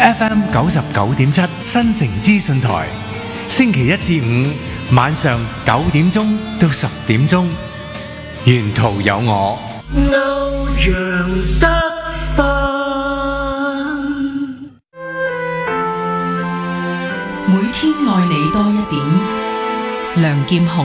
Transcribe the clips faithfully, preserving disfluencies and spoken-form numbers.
F M 九十九點七新城資訊台，星期一至五晚上九點鐘到十點鐘，沿途有我歐陽德芬。 每天愛你多一點，梁劍虹。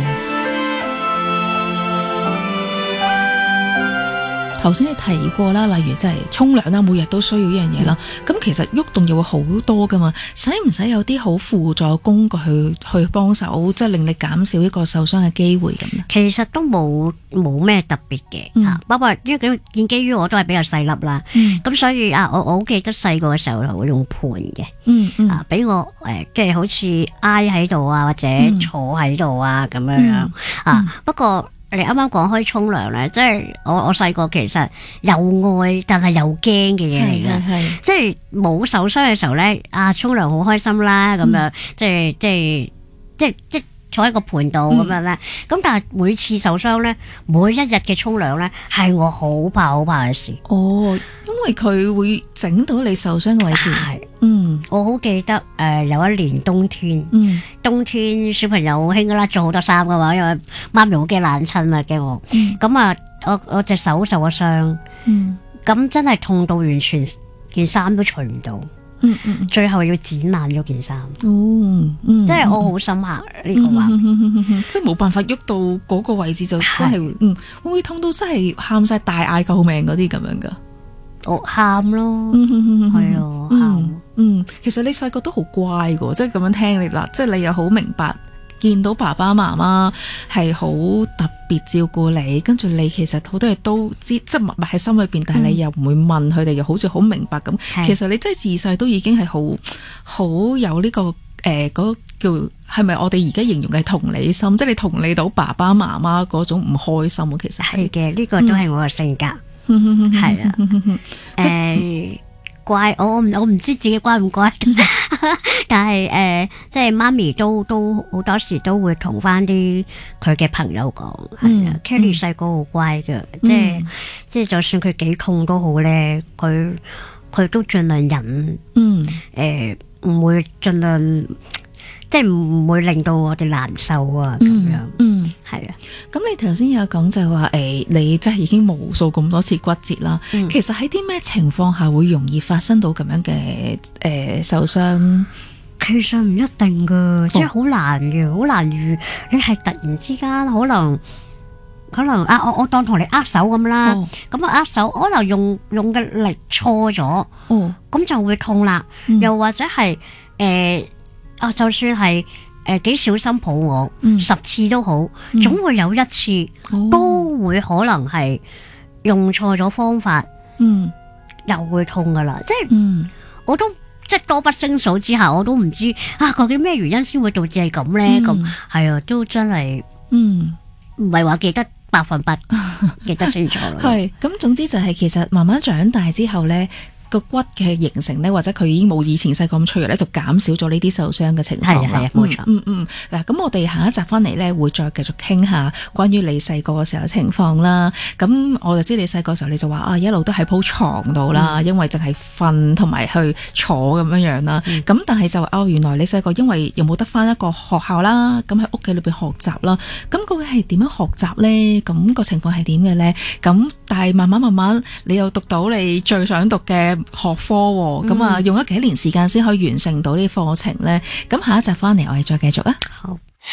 頭先你提過啦，例如即係沖涼啦，每日都需要呢樣嘢啦。咁、嗯、其實喐動又會好多噶嘛，使唔使有啲好輔助工具去去幫手，即係令你減少一個受傷嘅機會咁咧？ 其實都冇冇咩特別嘅嚇，不過、嗯、因為建基於我都係比較細粒啦，咁、嗯、所以啊，我我好記得細個嘅時候係會用盤嘅，嗯嗯、啊俾我誒即係好似挨喺度啊，或者坐喺度啊咁樣樣、嗯嗯、啊，不過。你啱啱講開沖涼咧，即係我我細個其實又愛但係又驚嘅嘢嚟嘅，即係冇受傷嘅時候咧，啊沖涼好開心啦，咁、嗯、樣即係即係即係即係坐喺個盆度咁樣咧，咁、嗯、但係每次受傷咧，每一日嘅沖涼咧係我好怕好怕嘅事。哦， 因為佢會整到你受傷嘅位置。係， 嗯，我好記得誒、呃，有一年冬天，嗯，冬天小朋友好興噶啦，做好多衫噶嘛，因為媽咪好驚冷親啊，驚我，咁、嗯、啊，我我隻手受咗傷，嗯，咁真係痛到完全件衫都除唔到。嗯嗯，最後要剪爛咗件衫，哦，嗯，即係我好深刻呢、嗯、個畫面、嗯嗯嗯， 即係冇辦法喐到嗰個位置就真係，嗯，會唔會痛到真係喊晒大嗌救命嗰啲咁樣噶？ 我喊咯，係啊，喊， 嗯，其實你細個都好乖噶，即係咁樣聽你啦，即係你又好明白。見到爸爸媽媽係好特別照顧你，跟住你其實好多嘢都知，即係默默喺心裏邊，但係你又唔會問佢哋，又好似好明白咁。其實你真係自細都已經係好好有呢、這個誒嗰、呃那個、叫係咪我哋而家形容嘅同理心，即係你同理到爸爸媽媽嗰種唔開心。其實係嘅，呢、這個都係我嘅性格，係啊，誒。乖，我我我唔知自己乖唔乖，但係誒、呃，即係媽咪都都好多時都會同翻啲佢嘅朋友講，係、嗯、啊 Kelly 細個好乖嘅、嗯，即係即係就算佢幾痛都好咧，佢佢都盡量忍，嗯，誒、呃、唔會盡量。即係唔會令到我哋難受啊，咁樣，嗯，係啊。 咁你頭先有講就話，誒、欸，你即係已經無數咁多次骨折啦、嗯。其實喺啲咩情況下會容易發生到咁樣嘅誒、呃、受傷？ 其實唔一定噶、哦，即係好難嘅，好難預。你係突然之間可能可能啊，我我當同你握手咁啦，咁啊握手可能用用嘅力錯咗，哦，咁就會痛啦、嗯。又或者係誒。呃啊，就算係誒幾小心抱我、嗯，十次都好，嗯、總會有一次、哦、都會可能係用錯咗方法，嗯，又會痛噶啦。即係、嗯，我都即係多不勝數之下，我都唔知啊，究竟咩原因先會導致係咁咧？咁、嗯、係啊，都真係，嗯，唔係話記得百分百記得清楚咯。 係咁，總之就係其實慢慢長大之後咧。個骨嘅形成咧，或者佢已經冇以前細個咁脆弱咧，就減少咗呢啲受傷嘅情況啦。冇錯，嗯嗯。嗱、嗯，咁我哋下一集翻嚟咧，會再繼續傾下關於你細個嘅時候嘅情況啦。咁我就知你細個時候你就話啊，一路都喺鋪床度啦、嗯，因為淨係瞓同埋去坐咁樣樣啦。咁、嗯、但係就哦，原來你細個因為又冇得翻一個學校啦，咁喺屋企裏邊學習啦。咁究竟係點樣學習咧？咁、個情況係點嘅咧？咁但係慢慢慢慢，你又讀到你最想讀嘅學科，咁啊用咗幾年時間先可以完成到呢啲課程咧？咁下一集翻嚟我哋再繼續啊。好。